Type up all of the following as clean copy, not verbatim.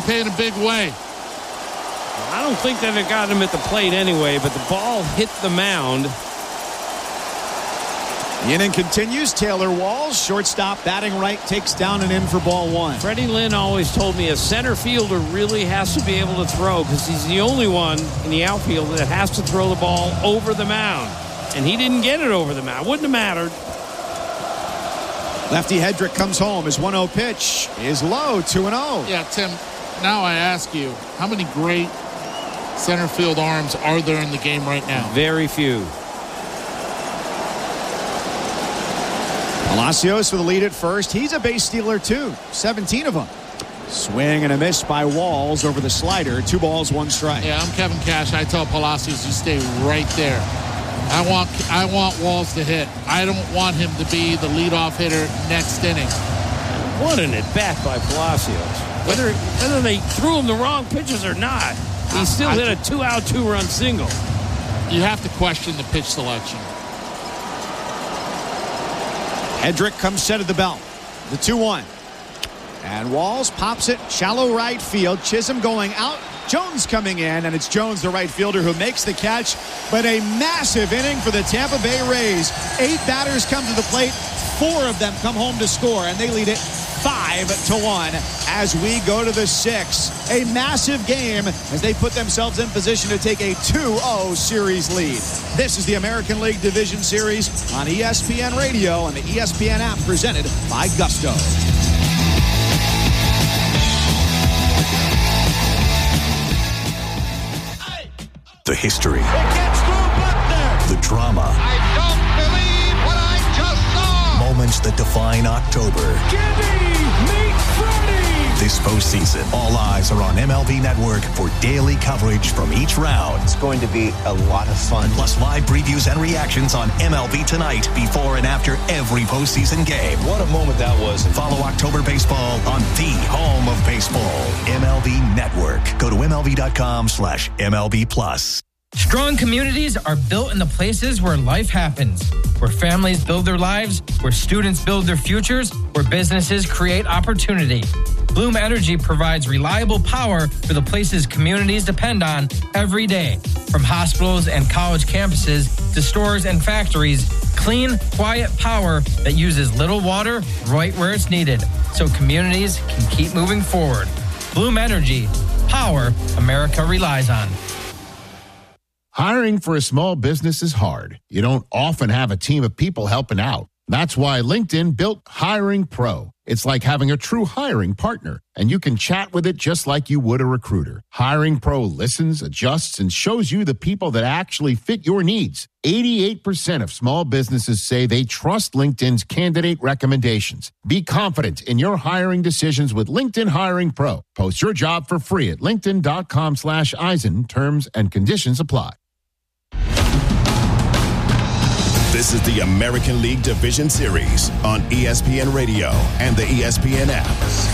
pay in a big way. I don't think that it got him at the plate anyway, but the ball hit the mound. The inning continues. Taylor Walls, shortstop, batting right, takes down and in for ball one. Freddie Lynn always told me a center fielder really has to be able to throw because he's the only one in the outfield that has to throw the ball over the mound. And he didn't get it over the mound. Wouldn't have mattered. Lefty Hedrick comes home. His 1-0 pitch is low, 2-0. Yeah, Tim, now I ask you, how many great center field arms are there in the game right now? Very few. Palacios with the lead at first. He's a base stealer too. 17 of them. Swing and a miss by Walls over the slider. 2 balls, 1 strike. Yeah, I'm Kevin Cash. I tell Palacios, you stay right there. I want Walls to hit. I don't want him to be the leadoff hitter next inning. What an at-bat by Palacios. Whether they threw him the wrong pitches or not, he still hit a 2-out, 2-run single. You have to question the pitch selection. Hedrick comes set at the belt. The 2-1. And Walls pops it shallow right field. Chisholm going out. Jones coming in, and it's Jones, the right fielder, who makes the catch. But a massive inning for the Tampa Bay Rays. 8 batters come to the plate. 4 of them come home to score, and they lead it 5-1 as we go to the 6th. A massive game as they put themselves in position to take a 2-0 series lead. This is the American League Division Series on ESPN Radio and the ESPN app, presented by Gusto. The history. It gets through Buckner. The drama. I don't believe what I just saw. Moments that define October. Gibby, meet Freddie. This postseason, all eyes are on MLB Network for daily coverage from each round. It's going to be a lot of fun. Plus live previews and reactions on MLB Tonight before and after every postseason game. What a moment that was. Follow October baseball on the home of baseball, MLB Network. Go to MLB.com/MLB Plus. Strong communities are built in the places where life happens, where families build their lives, where students build their futures, where businesses create opportunity. Bloom Energy provides reliable power for the places communities depend on every day. From hospitals and college campuses to stores and factories, clean, quiet power that uses little water right where it's needed, so communities can keep moving forward. Bloom Energy, power America relies on. Hiring for a small business is hard. You don't often have a team of people helping out. That's why LinkedIn built Hiring Pro. It's like having a true hiring partner, and you can chat with it just like you would a recruiter. Hiring Pro listens, adjusts, and shows you the people that actually fit your needs. 88% of small businesses say they trust LinkedIn's candidate recommendations. Be confident in your hiring decisions with LinkedIn Hiring Pro. Post your job for free at linkedin.com/Eisen. Terms and conditions apply. This is the American League Division Series on ESPN Radio and the ESPN app.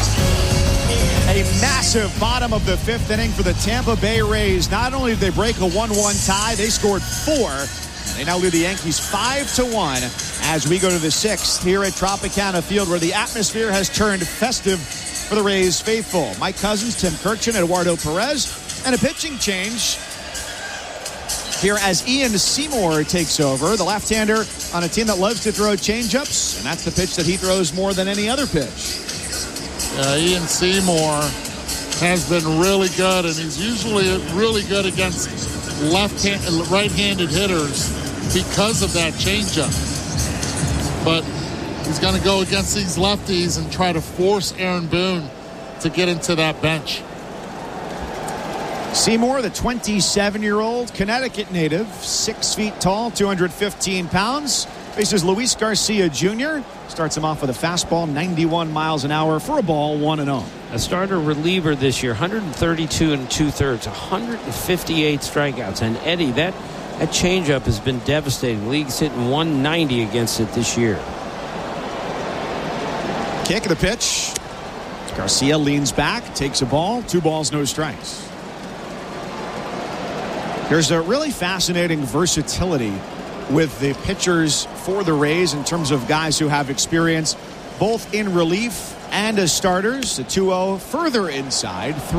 A massive bottom of the 5th inning for the Tampa Bay Rays. Not only did they break a 1-1 tie, they scored 4. And they now lead the Yankees 5-1 as we go to the 6th here at Tropicana Field, where the atmosphere has turned festive for the Rays faithful. Mike Cousins, Tim Kirkchin, Eduardo Perez, and a pitching change here as Ian Seymour takes over, the left-hander on a team that loves to throw changeups, and that's the pitch that he throws more than any other pitch. Ian Seymour has been really good, and he's usually really good against right-handed hitters because of that changeup. But he's going to go against these lefties and try to force Aaron Boone to get into that bench. Seymour, the 27-year-old Connecticut native, 6 feet tall, 215 pounds, faces Luis Garcia Jr. Starts him off with a fastball, 91 miles an hour for a ball, 1-0. A starter reliever this year, 132 2/3, 158 strikeouts. And Eddie, that changeup has been devastating. League's hitting 190 against it this year. Kick of the pitch. Garcia leans back, takes a ball, 2 balls, no strikes. There's a really fascinating versatility with the pitchers for the Rays in terms of guys who have experience both in relief and as starters. The 2-0 further inside.